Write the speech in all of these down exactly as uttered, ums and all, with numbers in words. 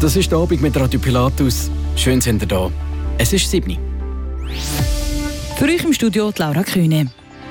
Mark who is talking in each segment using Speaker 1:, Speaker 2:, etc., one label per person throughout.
Speaker 1: Das ist der Abend mit Radio Pilatus. Schön sind ihr da. Es ist sieben.
Speaker 2: Für euch im Studio die Laura Kühne.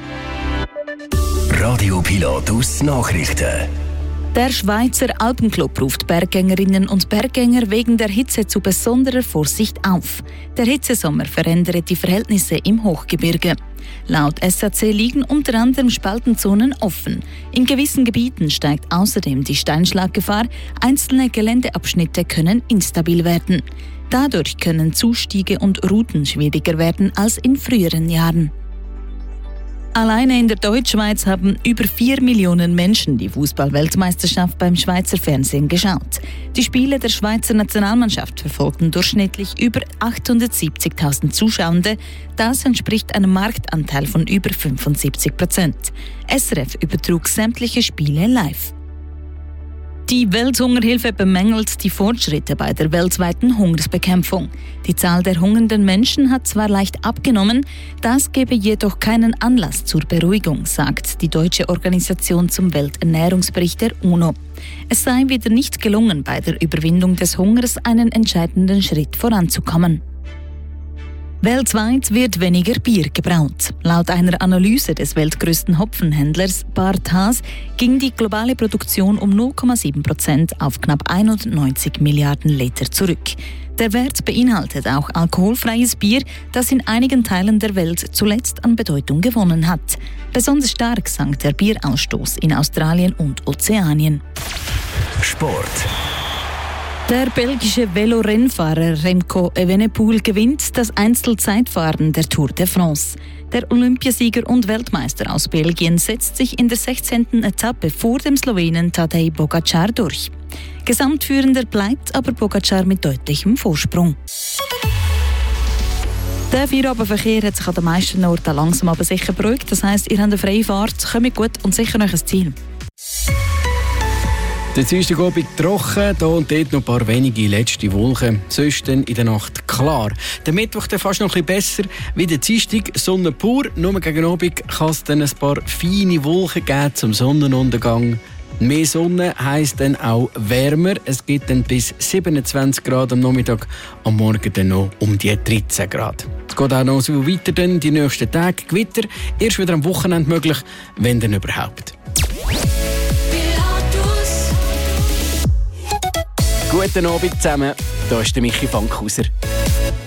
Speaker 3: Radio Pilatus Nachrichten.
Speaker 2: Der Schweizer Alpenclub ruft Berggängerinnen und Berggänger wegen der Hitze zu besonderer Vorsicht auf. Der Hitzesommer verändert die Verhältnisse im Hochgebirge. Laut S A C liegen unter anderem Spaltenzonen offen. In gewissen Gebieten steigt außerdem die Steinschlaggefahr. Einzelne Geländeabschnitte können instabil werden. Dadurch können Zustiege und Routen schwieriger werden als in früheren Jahren. Alleine in der Deutschschweiz haben über vier Millionen Menschen die Fußball-Weltmeisterschaft beim Schweizer Fernsehen geschaut. Die Spiele der Schweizer Nationalmannschaft verfolgten durchschnittlich über achthundertsiebzigtausend Zuschauende. Das entspricht einem Marktanteil von über fünfundsiebzig Prozent. S R F übertrug sämtliche Spiele live. Die Welthungerhilfe bemängelt die Fortschritte bei der weltweiten Hungersbekämpfung. Die Zahl der hungernden Menschen hat zwar leicht abgenommen, das gebe jedoch keinen Anlass zur Beruhigung, sagt die deutsche Organisation zum Welternährungsbericht der UNO. Es sei wieder nicht gelungen, bei der Überwindung des Hungers einen entscheidenden Schritt voranzukommen. Weltweit wird weniger Bier gebraut. Laut einer Analyse des weltgrößten Hopfenhändlers Bart Haas ging die globale Produktion um null Komma sieben Prozent auf knapp einundneunzig Milliarden Liter zurück. Der Wert beinhaltet auch alkoholfreies Bier, das in einigen Teilen der Welt zuletzt an Bedeutung gewonnen hat. Besonders stark sank der Bierausstoß in Australien und Ozeanien.
Speaker 3: Sport.
Speaker 2: Der belgische Velorennfahrer Remco Evenepoel gewinnt das Einzelzeitfahren der Tour de France. Der Olympiasieger und Weltmeister aus Belgien setzt sich in der sechzehnten Etappe vor dem Slowenen Tadej Pogačar durch. Gesamtführender bleibt aber Pogačar mit deutlichem Vorsprung. Der Feierabendverkehr hat sich an den meisten Orten langsam aber sicher beruhigt. Das heisst, ihr habt eine freie Fahrt, kommt gut und sicher euch ein Ziel.
Speaker 1: Der Dienstagabend trocken, hier und dort noch ein paar wenige letzte Wolken. Sonst dann in der Nacht klar. Der Mittwoch dann fast noch ein bisschen besser wie der Dienstag. Sonne pur. Nur gegen Abend kann es dann ein paar feine Wolken geben zum Sonnenuntergang. Mehr Sonne heisst dann auch wärmer. Es gibt dann bis siebenundzwanzig Grad am Nachmittag, am Morgen dann noch um die dreizehn Grad. Es geht auch noch so weiter dann die nächsten Tage. Gewitter erst wieder am Wochenende möglich, wenn dann überhaupt. Guten Abend zusammen, hier ist der Michi Fankhauser.